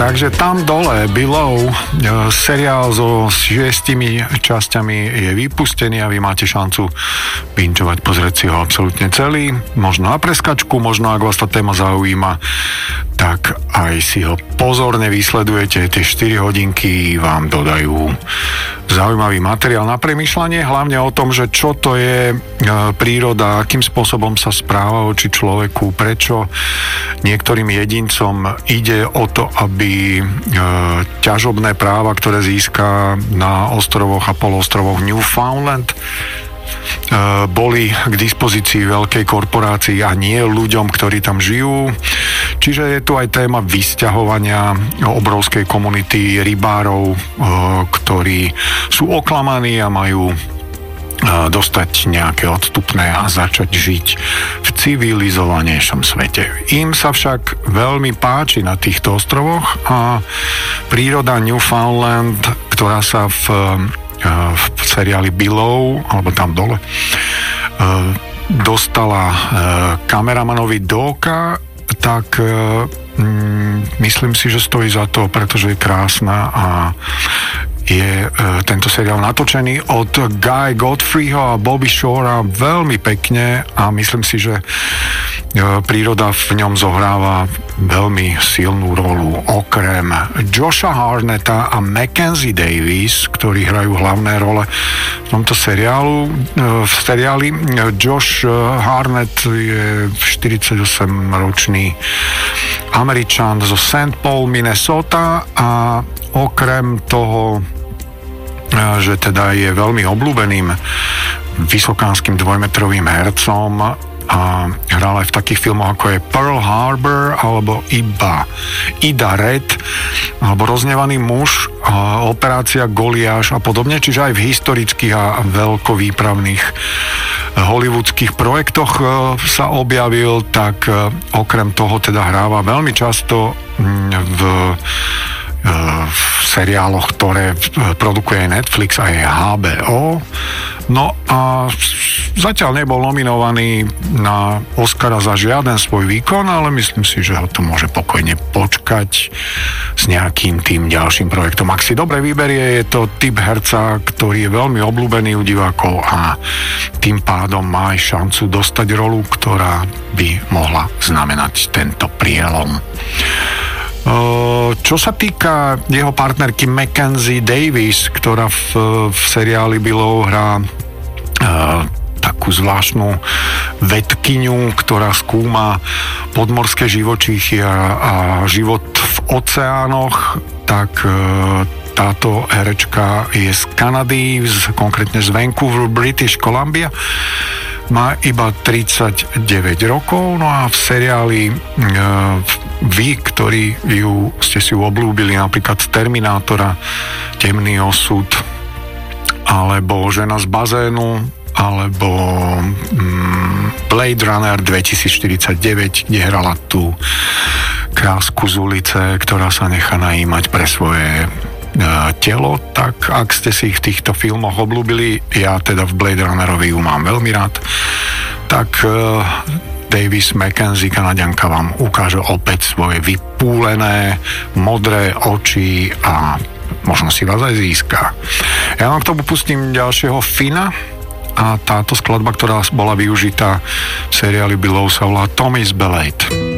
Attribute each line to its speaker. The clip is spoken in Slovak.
Speaker 1: Takže Tam dole, Below, seriál so 6 časťami je vypustený a vy máte šancu bingeovať, pozrieť si ho absolútne celý. Možno na preskačku, možno ak vás tá téma zaujíma, tak aj si ho pozorne vysledujete. Tie 4 hodinky vám dodajú zaujímavý materiál na premýšľanie, hlavne o tom, že čo to je príroda, akým spôsobom sa správa voči človeku, prečo niektorým jedincom ide o to, aby ťažobné práva, ktoré získa na ostrovoch a poloostrovoch Newfoundland, boli k dispozícii veľkej korporácii a nie ľuďom, ktorí tam žijú. Čiže je tu aj téma vysťahovania obrovskej komunity rybárov, ktorí sú oklamaní a majú dostať nejaké odstupné a začať žiť v civilizovanejšom svete. Im sa však veľmi páči na týchto ostrovoch a príroda Newfoundland, ktorá sa v seriáli Below, alebo Tam dole, dostala kameramanovi do oka, tak myslím si, že stojí za to, pretože je krásna a je tento seriál natočený od Guy Godfreyho a Bobby Shora veľmi pekne a myslím si, že príroda v ňom zohráva veľmi silnú rolu. Okrem Josha Harnetta a Mackenzie Davis, ktorí hrajú hlavné role v tomto seriálu. V seriáli Josh Harnett je 48-ročný Američan zo St. Paul, Minnesota a okrem toho, že teda je veľmi obľúbeným vysokánskym dvojmetrovým hercom a hral aj v takých filmoch ako je Pearl Harbor alebo Ida Red alebo Roznevaný muž, Operácia Goliáš a podobne, čiže aj v historických a veľkovýpravných hollywoodských projektoch sa objavil, tak okrem toho teda hráva veľmi často v seriáloch, ktoré produkuje Netflix a je HBO. No a zatiaľ nebol nominovaný na Oscara za žiaden svoj výkon, ale myslím si, že ho to môže pokojne počkať s nejakým tým ďalším projektom. Ak si dobre vyberie, je to typ herca, ktorý je veľmi obľúbený u divákov a tým pádom má aj šancu dostať rolu, ktorá by mohla znamenať tento prielom. Čo sa týka jeho partnerky Mackenzie Davis, ktorá v seriáli Below hrá takú zvláštnu vedkyňu, ktorá skúma podmorské živočíchy a život v oceánoch, tak táto herečka je z Kanady, konkrétne z Vancouver, British Columbia. Má iba 39 rokov, no a v seriáli vy, ktorí ste si ju obľúbili napríklad z Terminátora, Temný osud, alebo Žena z bazénu, alebo Blade Runner 2049, kde hrala tú krásku z ulice, ktorá sa nechá najímať pre svoje telo, tak ak ste si ich v týchto filmoch obľúbili, ja teda v Blade Runnerovi ju mám veľmi rád, tak Davis Mackenzie, Kanaďanka, vám ukáže opäť svoje vypúlené modré oči a možno si vás aj získa. Ja vám k tomu pustím ďalšieho Fina a táto skladba, ktorá bola využitá v seriáli Below, sa volá Tommy's Ballade.